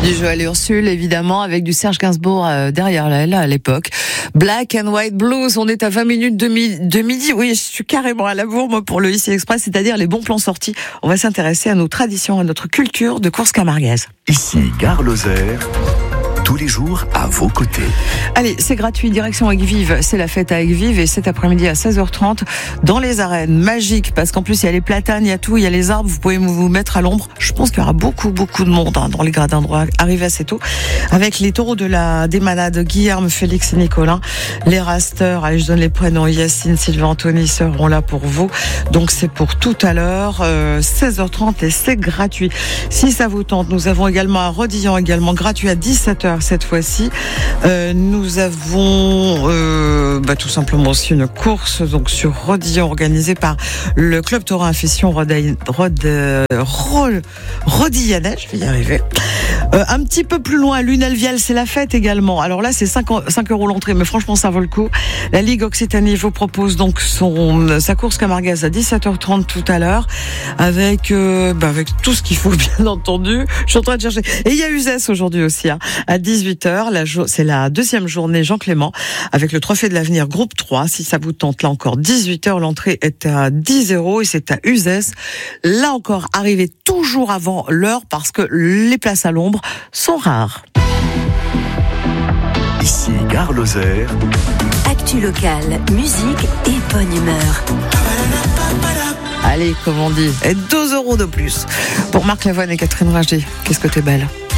Du Joël Ursule, évidemment, avec du Serge Gainsbourg derrière elle à l'époque. Black and White Blues, on est à 20 minutes de midi. Oui, je suis carrément à la bourre, moi, pour le IC Express, c'est-à-dire les bons plans sortis. On va s'intéresser à nos traditions, à notre culture de course camarguaise. Ici, Gare Lozère. Tous les jours à vos côtés. Allez, c'est gratuit, direction Aigues-Vives. C'est la fête à Aigues-Vives et cet après-midi à 16h30 dans les arènes. Magique, parce qu'en plus il y a les platanes, il y a tout, il y a les arbres, vous pouvez vous mettre à l'ombre. Je pense qu'il y aura beaucoup de monde dans les gradins droits, arrivé assez tôt. Avec les taureaux des manades, Guilherme, Félix et Nicolas. Les rasters, allez, je donne les prénoms, Yacine, Sylvain, Anthony seront là pour vous. Donc c'est pour tout à l'heure, 16h30 et c'est gratuit. Si ça vous tente, nous avons également à Rodillan, également gratuit à 17h. Cette fois-ci, nous avons tout simplement aussi une course donc sur Rodillon organisée par le club taurin Infession Rodillanais, je vais y arriver. Un petit peu plus loin, Lunel-Vial, c'est la fête également. Alors là, c'est 5 € l'entrée, mais franchement, ça vaut le coup. La Ligue Occitanie vous propose donc sa course camarguaise à 17h30 tout à l'heure, avec tout ce qu'il faut, bien entendu. Je suis en train de chercher. Et il y a Uzès aujourd'hui aussi, à 18h. C'est la deuxième journée Jean Clément, avec le Trophée de l'Avenir groupe 3. Si ça vous tente, là encore, 18h, l'entrée est à 10 € et c'est à Uzès. Là encore, arrivez toujours avant l'heure parce que les places à l'ombre sont rares. Ici, Gare Lozère. Actu locale, musique et bonne humeur. Allez, comme on dit, et 2 € de plus. Pour Marc Lavoine et Catherine Ringer, qu'est-ce que t'es belle.